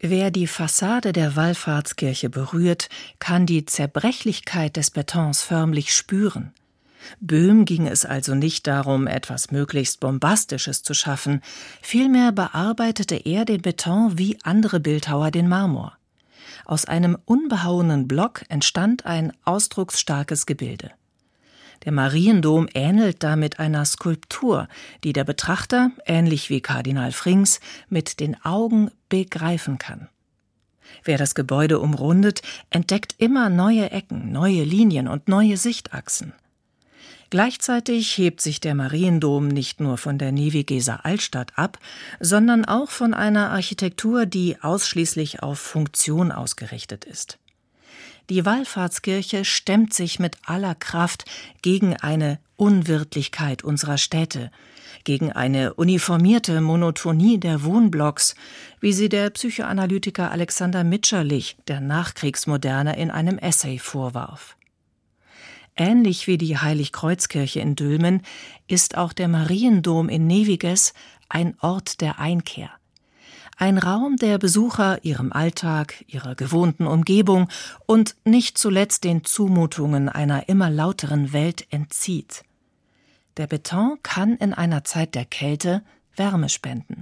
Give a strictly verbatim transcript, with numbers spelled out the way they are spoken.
Wer die Fassade der Wallfahrtskirche berührt, kann die Zerbrechlichkeit des Betons förmlich spüren. Böhm ging es also nicht darum, etwas möglichst Bombastisches zu schaffen, vielmehr bearbeitete er den Beton wie andere Bildhauer den Marmor. Aus einem unbehauenen Block entstand ein ausdrucksstarkes Gebilde. Der Mariendom ähnelt damit einer Skulptur, die der Betrachter, ähnlich wie Kardinal Frings, mit den Augen begreifen kann. Wer das Gebäude umrundet, entdeckt immer neue Ecken, neue Linien und neue Sichtachsen. Gleichzeitig hebt sich der Mariendom nicht nur von der Nevigeser Altstadt ab, sondern auch von einer Architektur, die ausschließlich auf Funktion ausgerichtet ist. Die Wallfahrtskirche stemmt sich mit aller Kraft gegen eine Unwirtlichkeit unserer Städte, gegen eine uniformierte Monotonie der Wohnblocks, wie sie der Psychoanalytiker Alexander Mitscherlich der Nachkriegsmoderne in einem Essay vorwarf. Ähnlich wie die Heiligkreuzkirche in Dülmen ist auch der Mariendom in Neviges ein Ort der Einkehr. Ein Raum, der Besucher ihrem Alltag, ihrer gewohnten Umgebung und nicht zuletzt den Zumutungen einer immer lauteren Welt entzieht. Der Beton kann in einer Zeit der Kälte Wärme spenden.